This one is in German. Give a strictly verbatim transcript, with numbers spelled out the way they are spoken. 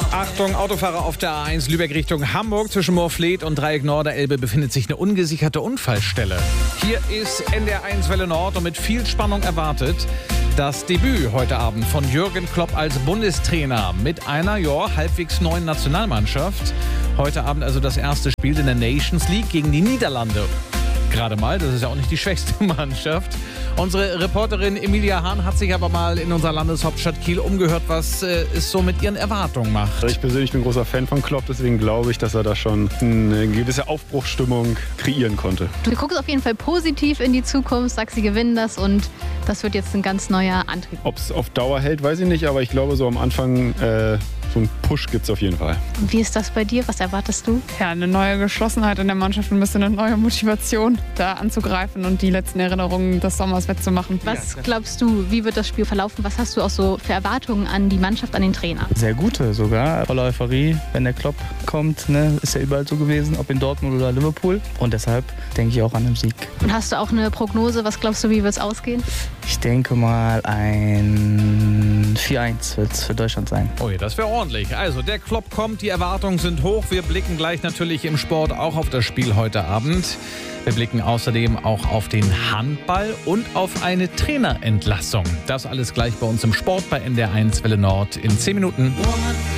Achtung, Autofahrer auf der A eins Lübeck Richtung Hamburg. Zwischen Moorfleet und Dreieck Norderelbe befindet sich eine ungesicherte Unfallstelle. Hier ist N D R eins Welle Nord und mit viel Spannung erwartet das Debüt heute Abend von Jürgen Klopp als Bundestrainer mit einer ja, halbwegs neuen Nationalmannschaft. Heute Abend also das erste Spiel in der Nations League gegen die Niederlande. Gerade mal, das ist ja auch nicht die schwächste Mannschaft. Unsere Reporterin Emilia Hahn hat sich aber mal in unserer Landeshauptstadt Kiel umgehört, was äh, es so mit ihren Erwartungen macht. Ich persönlich bin großer Fan von Klopp, deswegen glaube ich, dass er da schon eine gewisse Aufbruchsstimmung kreieren konnte. Du guckst auf jeden Fall positiv in die Zukunft, sagst, sie gewinnen das und das wird jetzt ein ganz neuer Antrieb. Ob es auf Dauer hält, weiß ich nicht, aber ich glaube, so am Anfang äh, so einen Push gibt es auf jeden Fall. Wie ist das bei dir? Was erwartest du? Ja, eine neue Geschlossenheit in der Mannschaft und ein bisschen eine neue Motivation, da anzugreifen und die letzten Erinnerungen des Sommers wettzumachen. Was glaubst du, wie wird das Spiel verlaufen? Was hast du auch so für Erwartungen an die Mannschaft, an den Trainer? Sehr gute sogar. Voller Euphorie, wenn der Klopp kommt. Ne? Ist ja überall so gewesen, ob in Dortmund oder Liverpool. Und deshalb denke ich auch an den Sieg. Und hast du auch eine Prognose? Was glaubst du, wie wird es ausgehen? Ich denke mal, ein vier eins wird es für Deutschland sein. Oh ja, das wäre ordentlich. Also, der Klopp kommt, die Erwartungen sind hoch. Wir blicken gleich natürlich im Sport auch auf das Spiel heute Abend. Wir blicken außerdem auch auf den Handball und auf eine Trainerentlassung. Das alles gleich bei uns im Sport bei N D R eins Welle Nord in zehn Minuten.